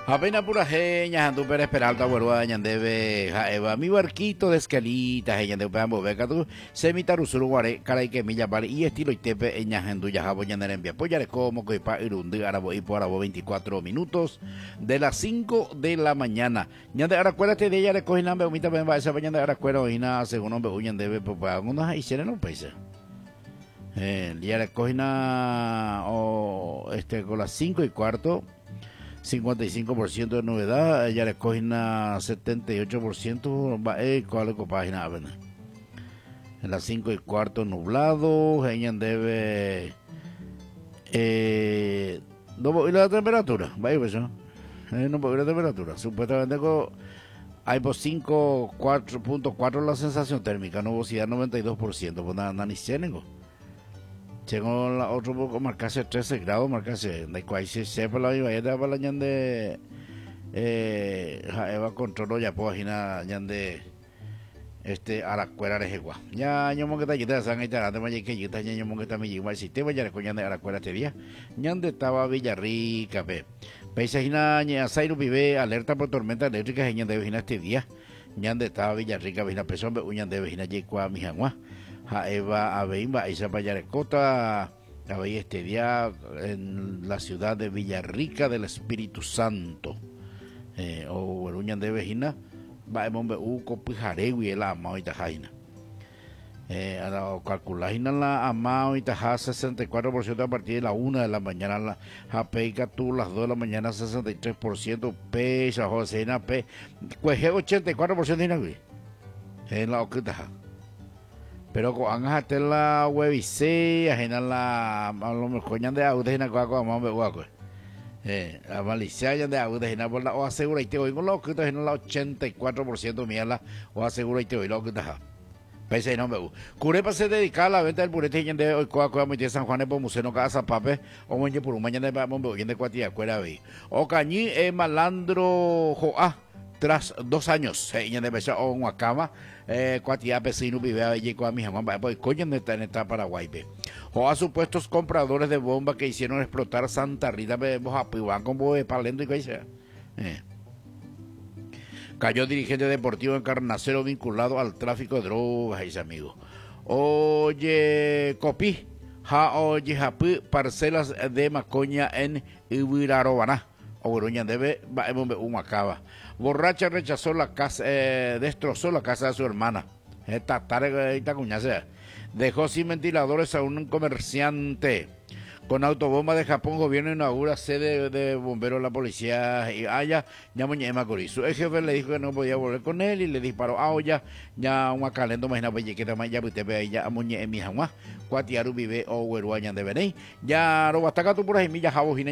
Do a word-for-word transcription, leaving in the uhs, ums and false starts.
Apenas pura jeña, andu Pérez Peralta, Huerua, Ñandebe, Jaeva, mi barquito de escalita, jeña de Upambo, Beca, tú, Semita, Rusuru, Guare, Caray, que Milla, Vale, y estilo Itepe, Eñajendu, Yajabo, Ñanerembia, Poyare, como que pa Irundi, Arabo, y por Arabo, veinticuatro minutos de las cinco de la mañana. Ñande, acuérdate de ella, recoge Nambe, Umita, Bemba, esa Ñande, Aracuera, Oina, según Hombre, Ñandebe, pues, algunos hicieron un país. Eh, ya recoge o este, con las cinco y cuarto. cincuenta y cinco por ciento de novedad, ya le cogen a setenta y ocho por ciento, eh, ¿cuál es la página? En las cinco y cuarto nublado, ella debe, eh, no, y la temperatura, vaya pues, ¿no? Eh, no puedo ir la temperatura, supuestamente hay por cinco, cuatro punto cuatro la sensación térmica, nubosidad noventa y dos por ciento, pues nada, nada ni cénico. Tengo la otro poco marcarse trece grados, marcarse de cual se sepa la viva, ya te va la ñande eh Eva controlo ya pues hina ñande este a la cuera de jegua. Ya ñomo que ta yita san ita de maye que yita ñomo que ta mi igual sistema ya con ñande a la cuera este día. Ñande estaba Villarrica, pe. Peisa hina ña Sairu vive alerta por tormenta eléctrica ñande hina este día. Ñande estaba Villarrica, hina persona ñande hina yecua mi jangua. Jaeva Aveimba, Isa Payarecota, había este día en la ciudad de Villarrica del Espíritu Santo, eh, o Eruñan de Vejina, va en Mombe Uco Pijaregui, el amado Itajaina. Eh, a la calculajina la amado Itaja sesenta y cuatro por ciento a partir de la una de la mañana, la Japeica tú las dos de la mañana sesenta y tres por ciento, P, Josena P, Cueje ochenta y cuatro por ciento en la Oquitaja. Pero con hasta la webise, ajena la, a lo mejor ya de aude en agua con mamá guaco. Eh, a Malicia ya de aude en por la o asegura y te oigo lo que está en la ochenta y cuatro por ciento mía la o asegura y te oigo lo que está. Pese no me gu. Curepa se dedica a la venta del purete y de hoy coa coa muy de San Juan por museo casa pape o moñe por un mañana de bombo y de cuatía cuera ve. O cañí e malandro joa. Tras dos años, ella debe ser una cama, cuatía vecino vive allí con mi mamá, pues coño en esta, en esta Paraguay, o a supuestos compradores de bomba que hicieron explotar Santa Rita, vemos a Pibán como de Palendo y que sea. Eh. Cayó dirigente deportivo encarnacero vinculado al tráfico de drogas, ese amigo. Oye, Copí, ja oye, japi, parcelas de Macoña en Ibirarobaná. Oroña debe un acaba. Borracha rechazó la casa, eh, destrozó la casa de su hermana. Esta tarde esta cuñaza. Dejó sin ventiladores a un comerciante. Con autobomba de Japón, gobierno inaugura sede de bomberos la policía y allá ya muñeca Macorís. Su jefe le dijo que no podía volver con él y le disparó a olla ya un acalendo más na que tama ya usted ve ya muñeca mi jamás. Cuatiaru vive o hueruaña de Beney. Ya roba hasta acá tú por ahí milla jabo